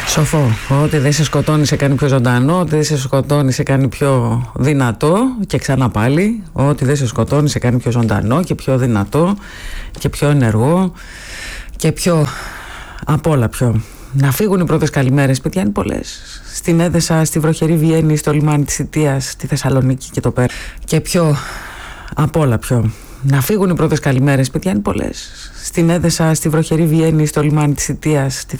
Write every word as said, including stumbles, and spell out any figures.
Σοφό. Ό,τι δεν σε σκοτώνει σε κάνει πιο ζωντανό, ό,τι δεν σε σκοτώνει σε κάνει πιο δυνατό. Και ξανά πάλι, ό,τι δεν σε σκοτώνει σε κάνει πιο ζωντανό και πιο δυνατό και πιο ενεργό και πιο απ' όλα πιο. Να φύγουν οι πρώτες καλημέρες, παιδιά, είναι πολλές. Στην Έδεσα, στη βροχερή Βιέννη, στο λιμάνι της Ιττίας, στη Θεσσαλονίκη και το πέρα. Και πιο απ' όλα πιο. Να φύγουν οι πρώτες καλημέρες, παιδιά, είναι πολλές. Στην Έδεσα, στη βροχερή Βιέννη, στο λιμάνι της Ιττίας, στη